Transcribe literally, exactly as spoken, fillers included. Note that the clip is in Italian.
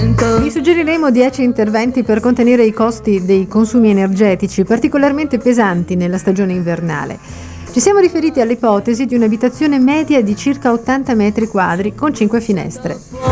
vento. Vi suggeriremo dieci interventi per contenere i costi dei consumi energetici particolarmente pesanti nella stagione invernale. Ci siamo riferiti all'ipotesi di un'abitazione media di circa ottanta metri quadri con cinque finestre.